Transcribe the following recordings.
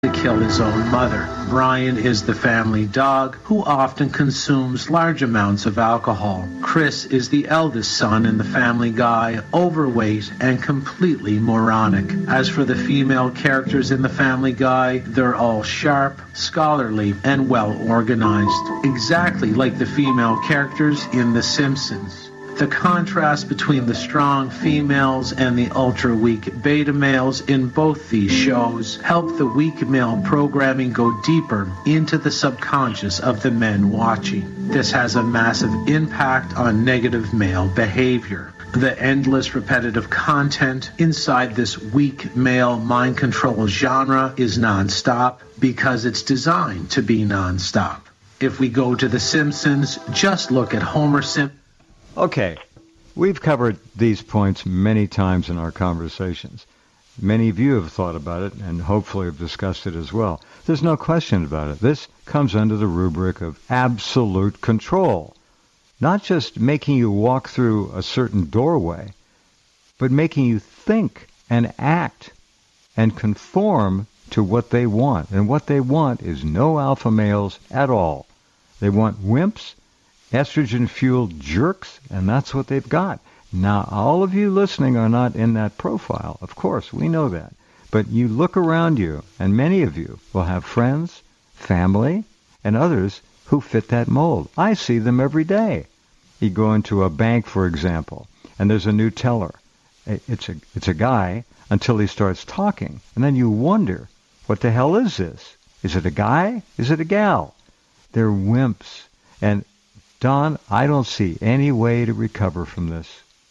to kill his own mother. Brian is the family dog who often consumes large amounts of alcohol. Chris is the eldest son in the family guy, overweight and completely moronic. As for the female characters in the family guy, they're all sharp, scholarly, and well organized. Exactly like the female characters in The Simpsons. The contrast between the strong females and the ultra-weak beta males in both these shows help the weak male programming go deeper into the subconscious of the men watching. This has a massive impact on negative male behavior. The endless repetitive content inside this weak male mind control genre is nonstop because it's designed to be nonstop. If we go to The Simpsons, just look at Homer Simpson. Okay, we've covered these points many times in our conversations. Many of you have thought about it and hopefully have discussed it as well. There's no question about it. This comes under the rubric of absolute control. Not just making you walk through a certain doorway, but making you think and act and conform to what they want. And what they want is no alpha males at all. They want wimps, estrogen-fueled jerks, and that's what they've got. Now, all of you listening are not in that profile. Of course, we know that. But you look around you, and many of you will have friends, family, and others who fit that mold. I see them every day. You go into a bank, for example, and there's a new teller. It's a guy until he starts talking, and then you wonder, what the hell is this? Is it a guy? Is it a gal? They're wimps. And Don, I don't see any way to recover from this.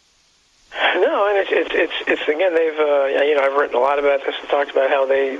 No, and it's again, they've I've written a lot about this and talked about how they've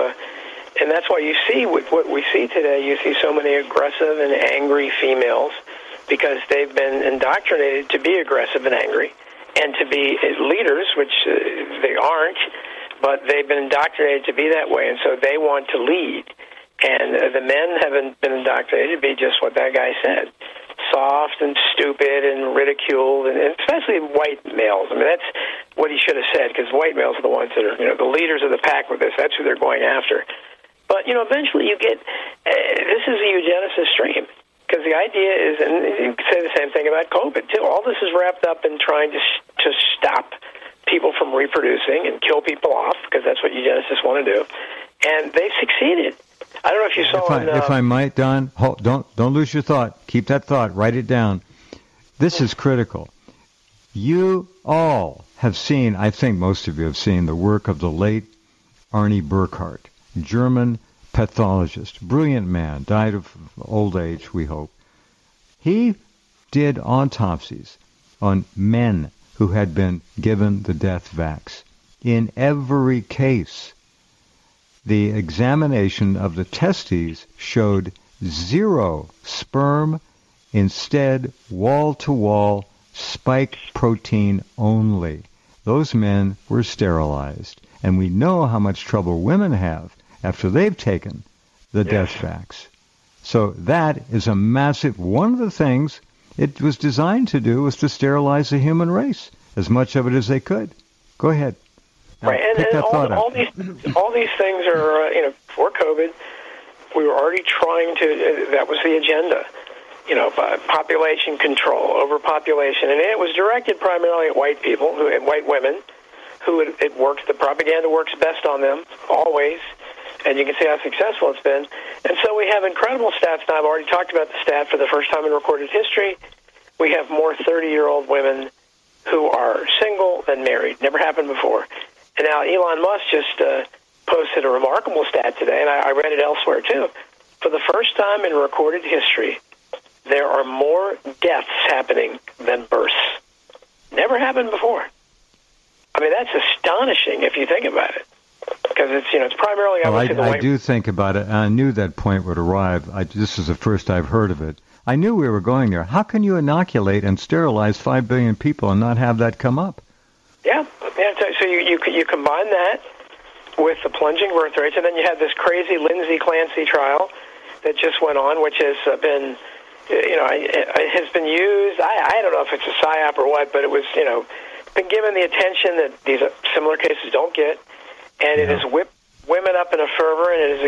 and that's why you see what we see today. You see so many aggressive and angry females because they've been indoctrinated to be aggressive and angry and to be leaders, which they aren't, but they've been indoctrinated to be that way, and so they want to lead. And the men haven't been indoctrinated to be just what that guy said. Soft and stupid and ridiculed, and especially white males. I mean, that's what he should have said, because white males are the ones that are, the leaders of the pack with this. That's who they're going after. But, eventually you get, this is a eugenicist stream, because the idea is, and you can say the same thing about COVID, too. All this is wrapped up in trying to stop people from reproducing and kill people off, because that's what eugenicists want to do. And they've succeeded. I don't know if you saw. If I might, Don, don't lose your thought. Keep that thought. Write it down. This is critical. You all have seen, I think most of you have seen, the work of the late Arnie Burkhardt, German pathologist, brilliant man, died of old age, we hope. He did autopsies on men who had been given the death vax. In every case, the examination of the testes showed 0 sperm, instead wall-to-wall spike protein only. Those men were sterilized. And we know how much trouble women have after they've taken the death vax. So that is a massive, one of the things it was designed to do was to sterilize the human race, as much of it as they could. Go ahead. Now, right, and all these things are, before COVID, we were already trying to, that was the agenda, population control, overpopulation, and it was directed primarily at white people, white women, who it works, the propaganda works best on them, always, and you can see how successful it's been. And so we have incredible stats now. I've already talked about the stat for the first time in recorded history. We have more 30-year-old women who are single than married. Never happened before. And now Elon Musk just posted a remarkable stat today, and I read it elsewhere too. For the first time in recorded history, there are more deaths happening than births. Never happened before. I mean, that's astonishing if you think about it, because it's primarily obviously the white. I do think about it, and I knew that point would arrive. This is the first I've heard of it. I knew we were going there. How can you inoculate and sterilize 5 billion people and not have that come up? Yeah. So you combine that with the plunging birth rates, and then you have this crazy Lindsay Clancy trial that just went on, which has been, it has been used. I don't know if it's a psyop or what, but it was, been given the attention that these similar cases don't get, and it has whipped women up in a fervor, and it is